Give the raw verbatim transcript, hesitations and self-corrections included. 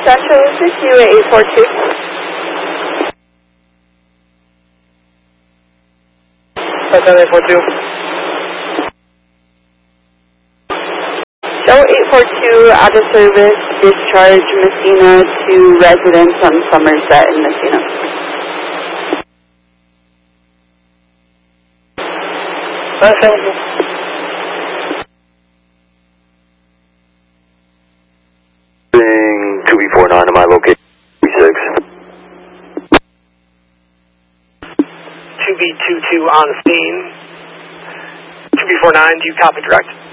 Central, this is you at eight four two. That's on eight four two. Show eight four two, out of service, discharge Messina to residents on Somerset in Messina. That's two B four nine to my location, B six. two B two two on scene. two B four nine, do you copy direct?